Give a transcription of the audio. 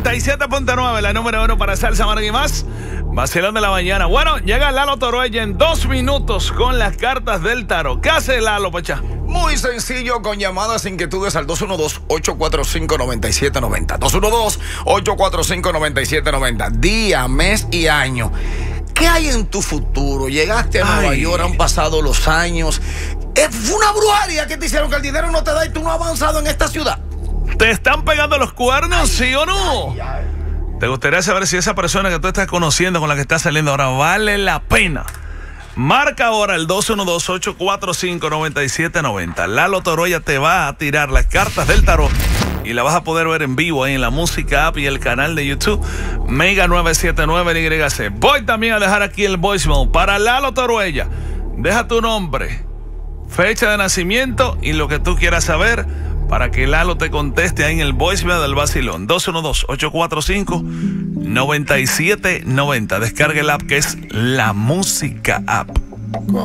97.9, la número 1 para Salsa Marca y más. Vacilón de la mañana. Bueno, llega Lalo Toruella en 2 minutos con las cartas del tarot. ¿Qué hace Lalo, Pacha? Muy sencillo, con llamadas e inquietudes al 212-845-9790. 212-845-9790. Día, mes y año. ¿Qué hay en tu futuro? Llegaste a Nueva York, han pasado los años. Fue una brujería que te hicieron que el dinero no te da y tú no has avanzado en esta ciudad. ¿Te están pegando los cuernos, sí o no? ¿Te gustaría saber si esa persona que tú estás conociendo, con la que estás saliendo ahora, vale la pena? Marca ahora el 212-845-9790. Lalo Toruella te va a tirar las cartas del tarot y la vas a poder ver en vivo ahí en la música app y el canal de YouTube Mega 979 YC. Voy también a dejar aquí el voicemail para Lalo Toruella. Deja tu nombre, fecha de nacimiento y lo que tú quieras saber para que Lalo te conteste ahí en el voicemail del vacilón. 212-845-9790. Descarga el app que es la música app.